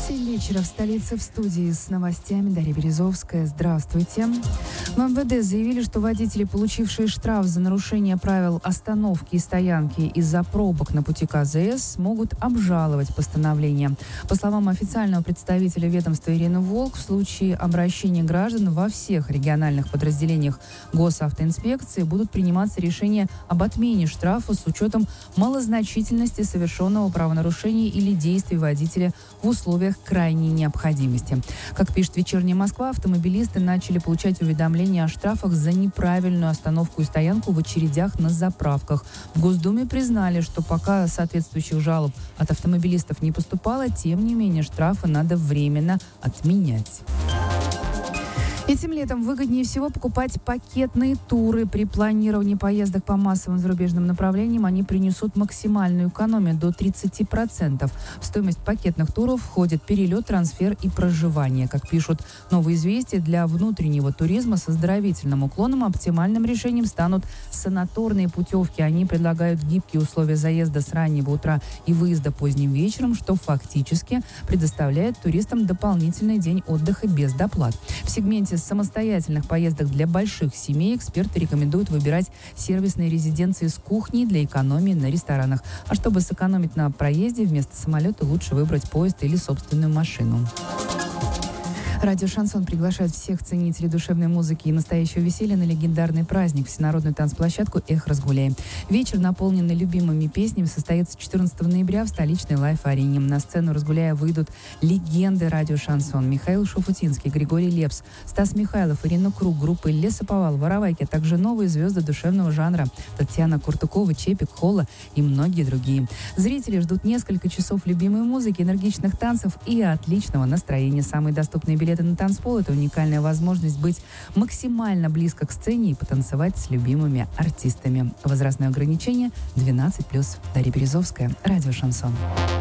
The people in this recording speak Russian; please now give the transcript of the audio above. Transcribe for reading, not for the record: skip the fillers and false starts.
7 вечера в столице, в студии с новостями Дарья Березовская. Здравствуйте. В МВД заявили, что водители, получившие штраф за нарушение правил остановки и стоянки из-за пробок на пути к АЗС, могут обжаловать постановление. По словам официального представителя ведомства Ирины Волк, в случае обращения граждан во всех региональных подразделениях госавтоинспекции будут приниматься решения об отмене штрафа с учетом малозначительности совершенного правонарушения или действий водителя в условиях крайней необходимости. Как пишет «Вечерняя Москва», автомобилисты начали получать уведомления о штрафах за неправильную остановку и стоянку в очередях на заправках. В Госдуме признали, что пока соответствующих жалоб от автомобилистов не поступало, тем не менее штрафы надо временно отменять. Этим летом выгоднее всего покупать пакетные туры. При планировании поездок по массовым зарубежным направлениям они принесут максимальную экономию до 30%. В стоимость пакетных туров входит перелет, трансфер и проживание. Как пишут «Новые известия», для внутреннего туризма с оздоровительным уклоном оптимальным решением станут санаторные путевки. Они предлагают гибкие условия заезда с раннего утра и выезда поздним вечером, что фактически предоставляет туристам дополнительный день отдыха без доплат. В сегменте самостоятельных поездок для больших семей эксперты рекомендуют выбирать сервисные резиденции с кухней для экономии на ресторанах. А чтобы сэкономить на проезде, вместо самолета лучше выбрать поезд или собственную машину. Радио «Шансон» приглашает всех ценителей душевной музыки и настоящего веселья на легендарный праздник – всенародную танцплощадку «Эх, разгуляй». Вечер, наполненный любимыми песнями, состоится 14 ноября в столичной лайф-арене. На сцену «Разгуляя» выйдут легенды радио «Шансон» – Михаил Шуфутинский, Григорий Лепс, Стас Михайлов, Ирина Круг, группы «Лесоповал», «Воровайки», а также новые звезды душевного жанра – Татьяна Куртукова, Чепик, Холла и многие другие. Зрители ждут несколько часов любимой музыки, энергичных танцев и отличного настроения. Самые доступные билеты на танцпол – это уникальная возможность быть максимально близко к сцене и потанцевать с любимыми артистами. Возрастное ограничение 12+. Дарья Березовская, радио «Шансон».